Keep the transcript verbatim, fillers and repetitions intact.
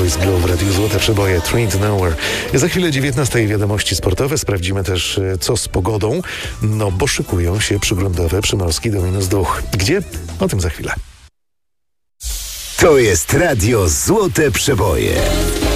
Boys Blue w Radiu Złote Przeboje, Train to Nowhere. Za chwilę dziewiętnastej wiadomości sportowe. Sprawdzimy też, co z pogodą, no bo szykują się przygruntowe przymrozki do minus dwóch. Gdzie? O tym za chwilę. To jest Radio Złote Przeboje.